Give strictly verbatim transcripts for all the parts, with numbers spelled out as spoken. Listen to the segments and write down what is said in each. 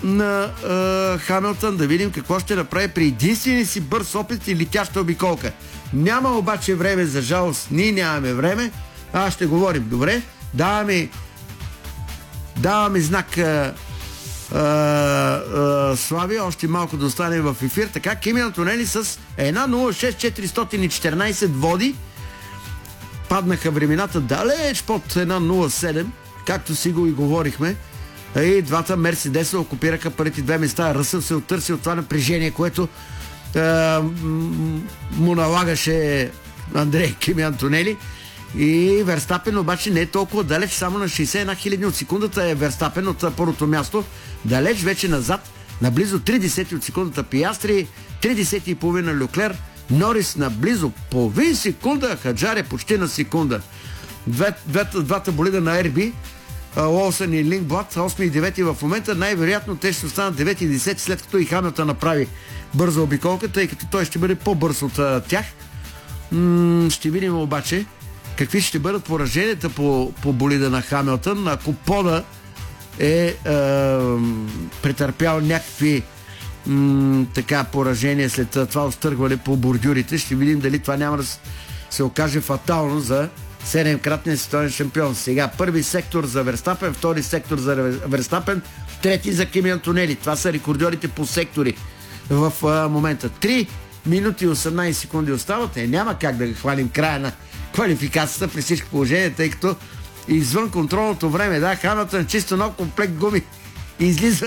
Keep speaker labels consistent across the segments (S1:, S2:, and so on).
S1: на а, Хамилтън, да видим какво ще направи при единствения си бърз опит и летяща обиколка. Няма обаче време, за жалост. Ние нямаме време. Аз ще говорим. Добре? Даваме даваме знак а, а, а, Слави, още малко да остане в ефир. Така, Кими Антонели с една нула шест четиристотин и четиринайсет води. Паднаха времената далеч под една нула седем, както си го и говорихме. И двата Мерседеса окупираха първите две места. Ръсъл се оттърси от това напрежение, което е, му налагаше Андрей Кими Антонели. И Верстапен обаче не е толкова далеч, само на шейсет и една хиляди от секундата е Верстапен от първото място. Далеч вече назад, наблизо три десети от секундата Пиастри, три десети и половина Люклер, Норис наблизо половин секунда, Хаджар е почти на секунда. Две, двата, двата болида на Ерби, Лоусън и Лингблад, осми и девети в момента, най-вероятно те ще останат девети и десети, след като и Хамилтън направи бърза обиколка, тъй като той ще бъде по-бърз от а, тях. М- ще видим обаче какви ще бъдат пораженията по, по болида на Хамилтън, ако пода е, е претърпял някакви м- така поражения след това остъргване по бордюрите. Ще видим дали това няма да се окаже фатално за седемкратният световен шампион. Сега първи сектор за Верстапен, втори сектор за Верстапен, трети за Кими Антонели. Това са рекордьорите по сектори в а, момента. три минути и осемнайсет секунди остават. Е, няма как да хвалим края на квалификацията при всички положения, тъй като извън контролното време, да, Хамилтън чисто нов комплект гуми излиза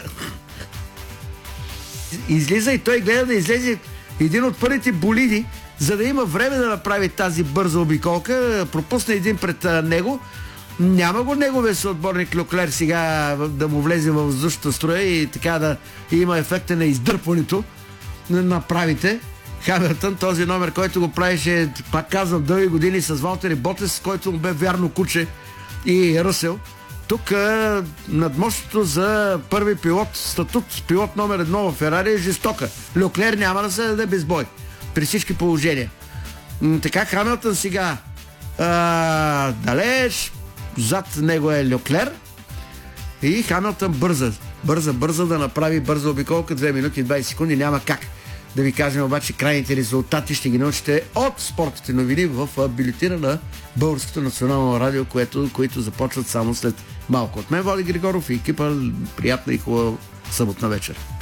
S1: излиза и той гледа да излезе един от първите болиди, за да има време да направи тази бърза обиколка. Пропусна един пред а, него. Няма го неговия съотборник Люклер сега да му влезе във въздушната струя и така да има ефекта на издърпването на направите. Хамилтън, този номер, който го правеше, пак казвам, дълги години с Валтери Ботес, който му бе вярно куче, и Ръсел. Тук е, надмощното за първи пилот, статут пилот номер едно в Ферари е жестока. Люклер няма да се даде без бой при всички положения. М- така Хамилтън сега а, далеч, зад него е Люклер и Хамилтън бърза, бърза, бърза да направи бърза обиколка, две минути и двайсет секунди, няма как да ви кажем обаче крайните резултати, ще ги научите от спортните новини в бюлетина на Българското национално радио, което, които започват само след малко. От мен Влади Григоров и екипа, приятна и хубава съботна вечер.